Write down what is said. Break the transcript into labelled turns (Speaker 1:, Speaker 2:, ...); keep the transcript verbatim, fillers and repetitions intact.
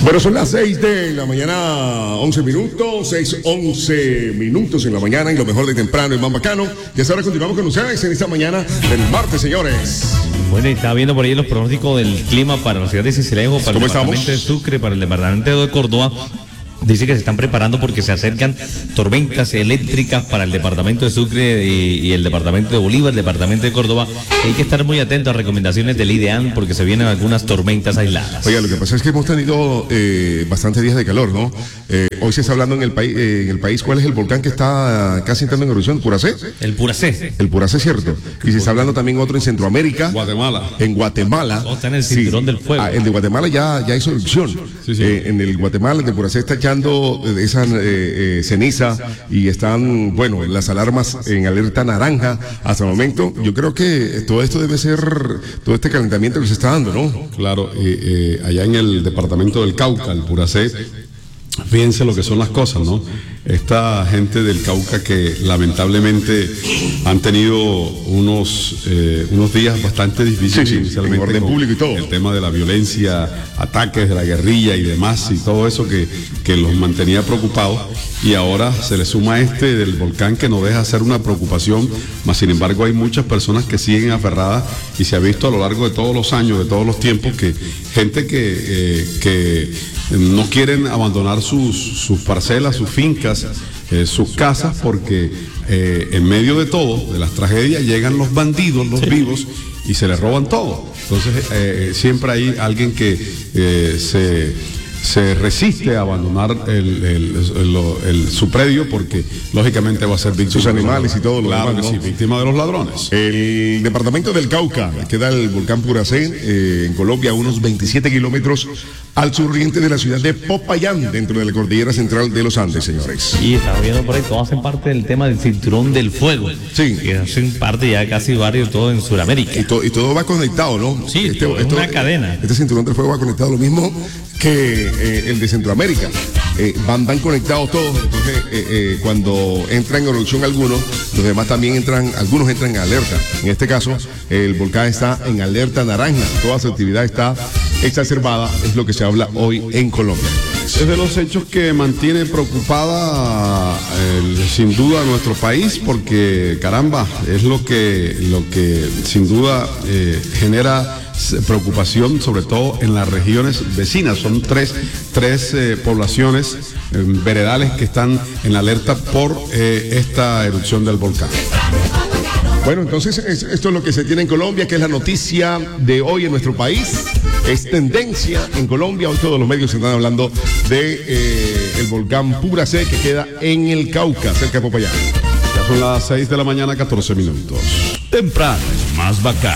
Speaker 1: Bueno, son las seis de la mañana, once minutos, seis, once minutos en la mañana, y lo mejor de temprano y más bacano. Y hasta ahora continuamos con ustedes en esta mañana del martes, señores.
Speaker 2: Bueno, y estaba viendo por ahí los pronósticos del clima para la ciudad de Sincelejo, para el departamento de Sucre, para el departamento de Córdoba. Dice que se están preparando porque se acercan tormentas eléctricas para el departamento de Sucre y, y el departamento de Bolívar, el departamento de Córdoba. Hay que estar muy atentos a recomendaciones del IDEAN porque se vienen algunas tormentas aisladas.
Speaker 1: Oiga, lo que pasa es que hemos tenido eh, bastantes días de calor, ¿no? Eh, hoy se está hablando en el país, eh, en el país, ¿cuál es el volcán que está casi entrando en erupción? ¿Puracé?
Speaker 2: El Puracé.
Speaker 1: El Puracé, cierto. Y se está hablando también otro en Centroamérica.
Speaker 3: Guatemala.
Speaker 1: En Guatemala.
Speaker 2: Oh, está en el cinturón sí. del fuego.
Speaker 1: Ah, el de Guatemala ya, ya hizo erupción. Sí, sí. Eh, en el Guatemala, el de Puracé está echando esa eh, eh, ceniza y están, bueno, las alarmas en alerta naranja hasta el momento. Yo creo que todo esto debe ser, todo este calentamiento que se está dando, ¿no?
Speaker 3: Claro, eh, eh, allá en el departamento del Cauca, el Puracé, fíjense lo que son las cosas, ¿no? Esta gente del Cauca que lamentablemente han tenido unos eh, unos días bastante difíciles,
Speaker 1: sí, sí,
Speaker 3: inicialmente
Speaker 1: en orden público y todo.
Speaker 3: El tema de la violencia, ataques de la guerrilla y demás, y todo eso que, que los mantenía preocupados, y ahora se le suma este del volcán que no deja de ser una preocupación, mas sin embargo hay muchas personas que siguen aferradas, y se ha visto a lo largo de todos los años, de todos los tiempos, que gente que, eh, que no quieren abandonar sus, sus parcelas, sus fincas, eh, sus casas, porque eh, en medio de todo, de las tragedias, llegan los bandidos, los vivos, y se les roban todo. Entonces eh, siempre hay alguien que eh, se... se resiste a abandonar el, el, el, el, su predio, porque lógicamente va a ser víctima
Speaker 1: sus animales y todo lo
Speaker 3: claro
Speaker 1: demás,
Speaker 3: que
Speaker 1: ¿no?
Speaker 3: Sí, víctima de los ladrones.
Speaker 1: El departamento del Cauca queda el volcán Puracé, eh, en Colombia, a unos veintisiete kilómetros al suroriente de la ciudad de Popayán, dentro de la cordillera central de los Andes, señores.
Speaker 2: Y estamos viendo por ahí, todos hacen parte del tema del cinturón del fuego.
Speaker 1: Sí.
Speaker 2: Que hacen parte ya casi varios, todo en Sudamérica.
Speaker 1: Y, to, y todo va conectado, ¿no?
Speaker 2: Sí,
Speaker 1: este,
Speaker 2: es
Speaker 1: esto,
Speaker 2: una cadena.
Speaker 1: Este cinturón del fuego va conectado, lo mismo que eh, el de Centroamérica. Eh, van tan conectados todos, entonces eh, eh, cuando entra en erupción algunos, los demás también entran, algunos entran en alerta. En este caso, el volcán está en alerta naranja, toda su actividad está exacerbada, es lo que se habla hoy en Colombia.
Speaker 3: Es de los hechos que mantiene preocupada eh, sin duda nuestro país, porque caramba, es lo que, lo que sin duda eh, genera preocupación, sobre todo en las regiones vecinas. Son tres, tres eh, poblaciones eh, veredales que están en alerta por eh, esta erupción del volcán.
Speaker 1: Bueno, entonces es, esto es lo que se tiene en Colombia, que es la noticia de hoy en nuestro país. Es tendencia en Colombia. Hoy todos los medios están hablando de eh, el volcán Puracé, que queda en el Cauca, cerca de Popayán.
Speaker 3: Ya son las seis de la mañana, catorce minutos.
Speaker 4: Temprano es más bacán.